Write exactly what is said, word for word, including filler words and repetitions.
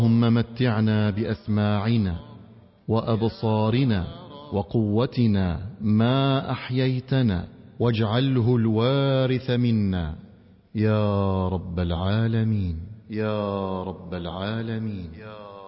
اللهم متعنا بأسماعنا وأبصارنا وقوتنا ما أحييتنا، واجعله الوارث منا يا رب العالمين، يا رب العالمين، يا